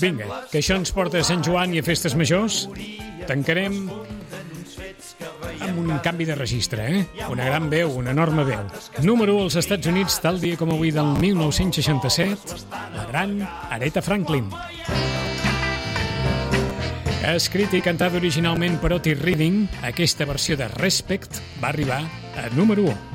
Vinga, que això ens porta a Sant Joan i a festes majors. Tancarem amb un canvi de registre, Una gran veu, una enorme veu. Número 1 als Estats Units, tal dia com avui del 1967, la gran Aretha Franklin. Escrita i cantada originalment per Otis Redding, aquesta versió de Respect va arribar a número 1.